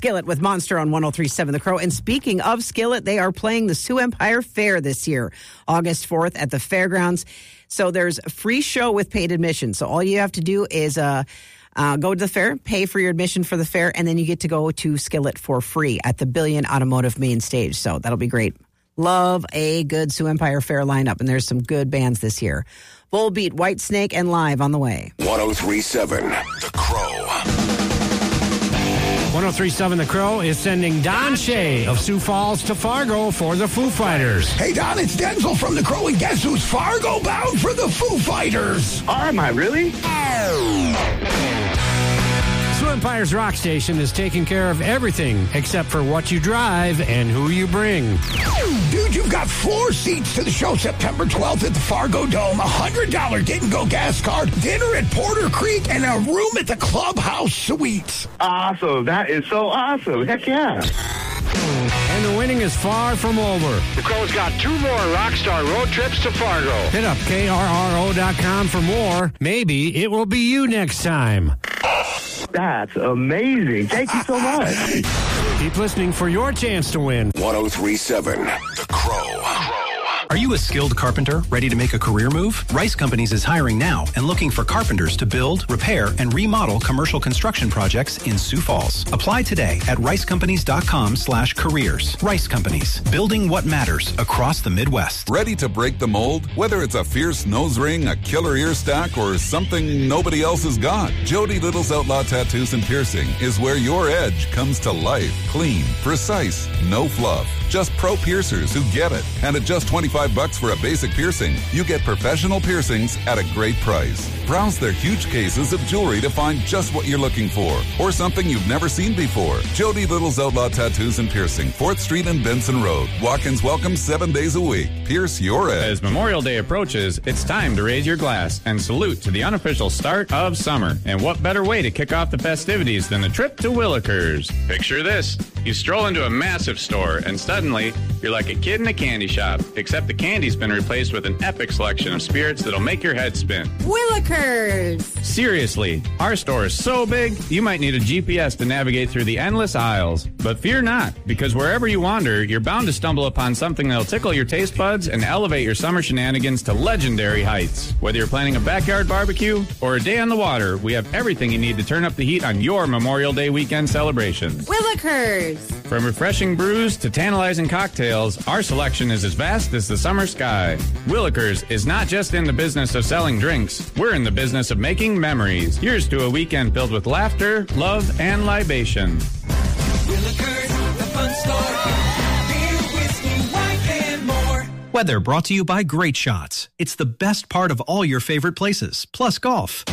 Skillet with Monster on 103.7 The Crow. And speaking of Skillet, they are playing the Sioux Empire Fair this year, August 4th at the fairgrounds. So there's a free show with paid admission. So all you have to do is go to the fair, pay for your admission for the fair, and then you get to go to Skillet for free at the Billion Automotive main stage. So that'll be great. Love a good Sioux Empire Fair lineup, and there's some good bands this year. Volbeat, Whitesnake, and Live on the way. 103.7 The Crow. 103.7 The Crow is sending Don Shea of Sioux Falls to Fargo for the Foo Fighters. Hey, Don, it's Denzel from The Crow, and guess who's Fargo bound for the Foo Fighters? Oh, am I really? Sioux Empire's rock station is taking care of everything except for what you drive and who you bring. Dude, you've got floor seats to the show September 12th at the Fargo Dome, a $100 get-and-go gas card, dinner at Porter Creek, and a room at the Clubhouse Suites. Awesome. That is so awesome. Heck yeah. And the winning is far from over. The Crow's got 2 more Rockstar road trips to Fargo. Hit up KRRO.com for more. Maybe it will be you next time. That's amazing. Thank you so much. Keep listening for your chance to win. 103.7 The Crow. Are you a skilled carpenter ready to make a career move? Rice Companies is hiring now and looking for carpenters to build, repair, and remodel commercial construction projects in Sioux Falls. Apply today at ricecompanies.com/careers. Rice Companies, building what matters across the Midwest. Ready to break the mold? Whether it's a fierce nose ring, a killer ear stack, or something nobody else has got, Jody Little's Outlaw Tattoos and Piercing is where your edge comes to life. Clean, precise, no fluff. Just pro piercers who get it. And at just $25 for a basic piercing, you get professional piercings at a great price. Browse their huge cases of jewelry to find just what you're looking for, or something you've never seen before. Jody Little's Outlaw Tattoos and Piercing, 4th Street and Benson Road. Walk-ins welcome 7 days a week. Pierce your edge. As Memorial Day approaches, it's time to raise your glass and salute to the unofficial start of summer. And what better way to kick off the festivities than a trip to Willikers? Picture this. You stroll into a massive store, and suddenly, you're like a kid in a candy shop, except the candy's been replaced with an epic selection of spirits that'll make your head spin. Willikers! Seriously, our store is so big, you might need a GPS to navigate through the endless aisles. But fear not, because wherever you wander, you're bound to stumble upon something that'll tickle your taste buds and elevate your summer shenanigans to legendary heights. Whether you're planning a backyard barbecue or a day on the water, we have everything you need to turn up the heat on your Memorial Day weekend celebrations. Willikers! From refreshing brews to tantalizing cocktails, our selection is as vast as the summer sky. Willikers is not just in the business of selling drinks. We're in the business of making memories. Here's to a weekend filled with laughter, love, and libation. Willikers, the fun store. Beer, whiskey, wine, and more. Weather brought to you by Great Shots. It's the best part of all your favorite places, plus golf.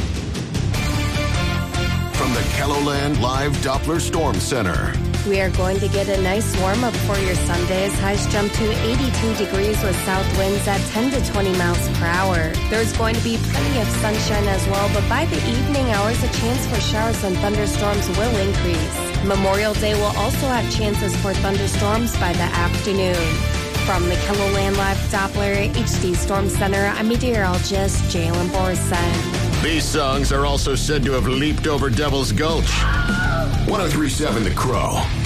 From the KELOLAND Live Doppler Storm Center. We are going to get a nice warm-up for your Sundays. Highs jump to 82 degrees with south winds at 10 to 20 miles per hour. There's going to be plenty of sunshine as well, but by the evening hours, a chance for showers and thunderstorms will increase. Memorial Day will also have chances for thunderstorms by the afternoon. From the KELOLAND Live Doppler HD Storm Center, I'm meteorologist Jalen Borson. These songs are also said to have leaped over Devil's Gulch. 103.7 The Crow.